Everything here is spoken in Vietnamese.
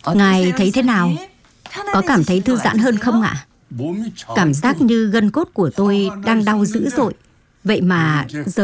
Ngài thấy thế nào? Có cảm thấy thư giãn hơn không ạ? Cảm giác như gân cốt của tôi đang đau dữ dội. Vậy mà giờ